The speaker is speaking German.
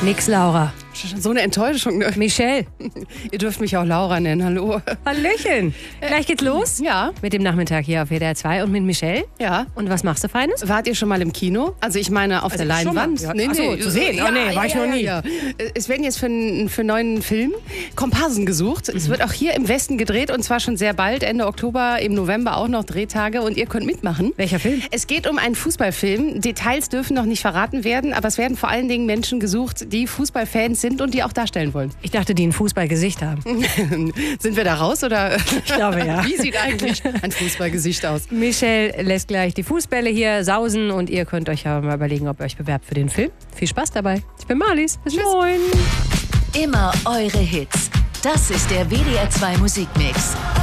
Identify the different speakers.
Speaker 1: Nix, Laura.
Speaker 2: So eine Enttäuschung. Ne?
Speaker 1: Michelle.
Speaker 2: Ihr dürft mich auch Laura nennen, hallo.
Speaker 1: Hallöchen. Gleich geht's los.
Speaker 2: Ja.
Speaker 1: Mit dem Nachmittag hier auf WDR 2 und mit Michelle.
Speaker 2: Ja.
Speaker 1: Und was machst du Feines?
Speaker 2: Wart ihr schon mal im Kino? Also ich meine auf der Leinwand.
Speaker 1: Ja. Ach so, zu sehen.
Speaker 2: Ja,
Speaker 1: nee, war ich noch nie.
Speaker 2: Ja. Es werden jetzt für einen neuen Film Komparsen gesucht. Es wird auch hier im Westen gedreht und zwar schon sehr bald, Ende Oktober, im November auch noch Drehtage und ihr könnt mitmachen.
Speaker 1: Welcher Film?
Speaker 2: Es geht um einen Fußballfilm. Details dürfen noch nicht verraten werden, aber es werden vor allen Dingen Menschen gesucht, die Fußballfans sind und die auch darstellen wollen.
Speaker 1: Ich dachte, die ein Fußballgesicht haben.
Speaker 2: Sind wir da raus oder?
Speaker 1: Ich glaube, ja.
Speaker 2: Wie sieht eigentlich ein Fußballgesicht aus?
Speaker 1: Michelle lässt gleich die Fußbälle hier sausen und ihr könnt euch ja mal überlegen, ob ihr euch bewerbt für den Film. Viel Spaß dabei. Ich bin Marlies. Bis 9.
Speaker 3: Immer eure Hits. Das ist der WDR 2 Musikmix.